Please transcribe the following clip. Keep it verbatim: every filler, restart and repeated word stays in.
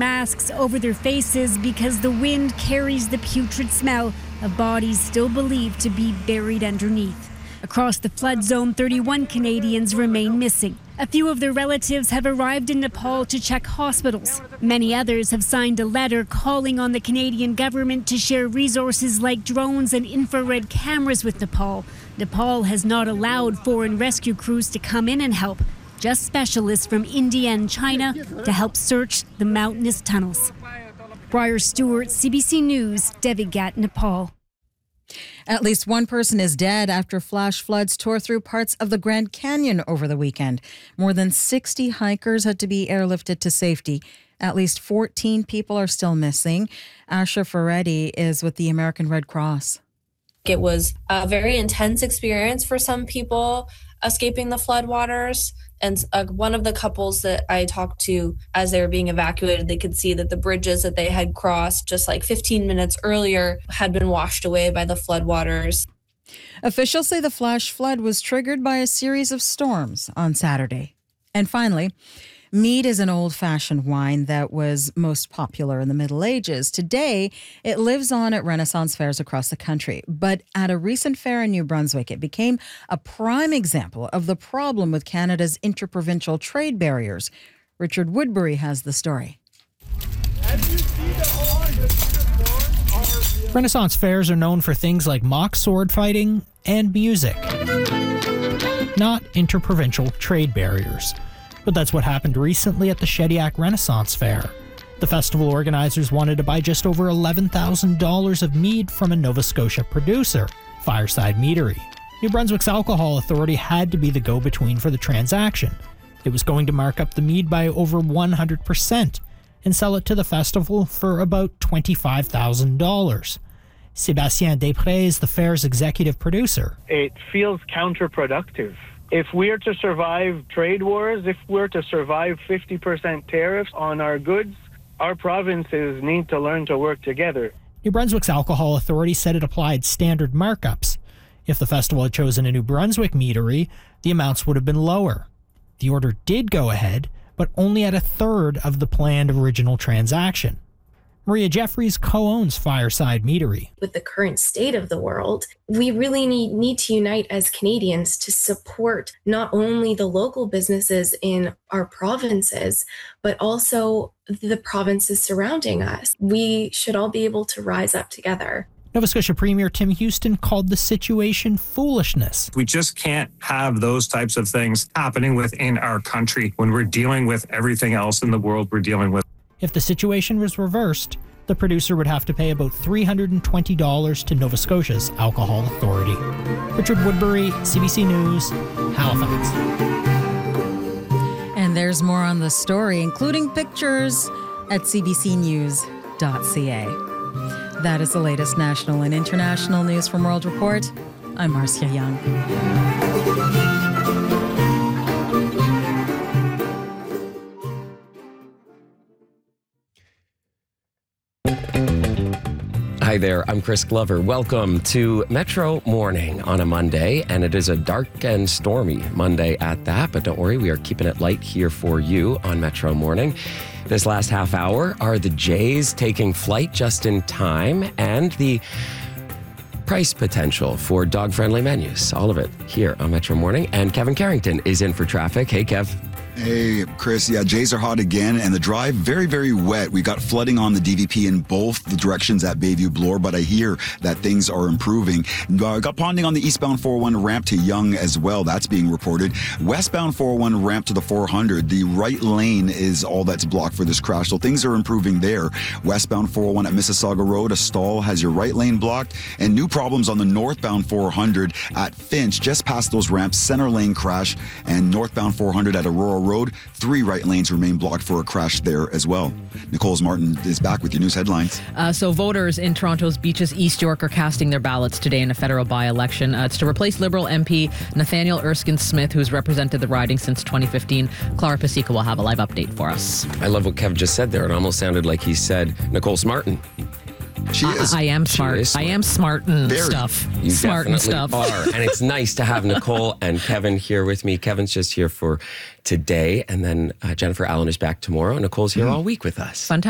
masks over their faces because the wind carries the putrid smell of bodies still believed to be buried underneath. Across the flood zone, thirty-one Canadians remain missing. A few of their relatives have arrived in Nepal to check hospitals. Many others have signed a letter calling on the Canadian government to share resources like drones and infrared cameras with Nepal. Nepal has not allowed foreign rescue crews to come in and help, just specialists from India and China to help search the mountainous tunnels. Briar Stewart, C B C News, Devigat, Nepal. At least one person is dead after flash floods tore through parts of the Grand Canyon over the weekend. More than sixty hikers had to be airlifted to safety. At least fourteen people are still missing. Asha Ferretti is with the American Red Cross. It was a very intense experience for some people escaping the floodwaters. And uh, one of the couples that I talked to as they were being evacuated, they could see that the bridges that they had crossed just like fifteen minutes earlier had been washed away by the floodwaters. Officials say the flash flood was triggered by a series of storms on Saturday. And finally, mead is an old-fashioned wine that was most popular in the Middle Ages. Today, it lives on at Renaissance fairs across the country. But at a recent fair in New Brunswick, it became a prime example of the problem with Canada's interprovincial trade barriers. Richard Woodbury has the story. Renaissance fairs are known for things like mock sword fighting and music, not interprovincial trade barriers. But that's what happened recently at the Shediac Renaissance Fair. The festival organizers wanted to buy just over eleven thousand dollars of mead from a Nova Scotia producer, Fireside Meadery. New Brunswick's Alcohol Authority had to be the go-between for the transaction. It was going to mark up the mead by over one hundred percent and sell it to the festival for about twenty-five thousand dollars. Sébastien Després is the fair's executive producer. It feels counterproductive. If we're to survive trade wars, if we're to survive fifty percent tariffs on our goods, our provinces need to learn to work together. New Brunswick's Alcohol Authority said it applied standard markups. If the festival had chosen a New Brunswick meadery, the amounts would have been lower. The order did go ahead, but only at a third of the planned original transaction. Maria Jeffries co-owns Fireside Meadery. With the current state of the world, we really need, need to unite as Canadians to support not only the local businesses in our provinces, but also the provinces surrounding us. We should all be able to rise up together. Nova Scotia Premier Tim Houston called the situation foolishness. We just can't have those types of things happening within our country when we're dealing with everything else in the world we're dealing with. If the situation was reversed, the producer would have to pay about three hundred twenty dollars to Nova Scotia's Alcohol Authority. Richard Woodbury, C B C News, Halifax. And there's more on the story, including pictures at c b c news dot c a. That is the latest national and international news from World Report. I'm Marcia Young. Hi there, I'm Chris Glover. Welcome to Metro Morning on a Monday, and it is a dark and stormy Monday at that, but don't worry, we are keeping it light here for you on Metro Morning. This last half hour are the Jays taking flight just in time and the price potential for dog-friendly menus. All of it here on Metro Morning, and Kevin Carrington is in for traffic. Hey, Kev. Hey, Chris. Yeah, Jays are hot again, and the drive very, very wet. We got flooding on the D V P in both the directions at Bayview Bloor, but I hear that things are improving. Uh, got ponding on the eastbound four oh one ramp to Yonge as well. That's being reported. Westbound four oh one ramp to the four hundred. The right lane is all that's blocked for this crash, so things are improving there. Westbound four oh one at Mississauga Road, a stall has your right lane blocked, and new problems on the northbound four hundred at Finch, just past those ramps, center lane crash, and northbound four hundred at Aurora Road. Three right lanes remain blocked for a crash there as well. Nicole Martin is back with your news headlines. Uh, so voters in Toronto's Beaches East York are casting their ballots today in a federal by-election. Uh, it's to replace Liberal M P Nathaniel Erskine Smith, who's represented the riding since twenty fifteen. Clara Pasica will have a live update for us. I love what Kev just said there. It almost sounded like he said Nicole Martin. She is. I, I am smart. smart. I am smart and Very. stuff. You smart and definitely stuff. are. And it's nice to have Nicole and Kevin here with me. Kevin's just here for today, and then uh, Jennifer Allen is back tomorrow. Nicole's here mm. all week with us. Fun time.